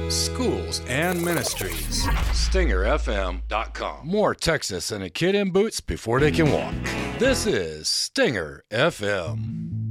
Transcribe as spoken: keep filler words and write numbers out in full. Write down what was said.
schools, and ministries. Stinger F M dot com. More Texas than a kid in boots before they can walk. This is Stinger F M.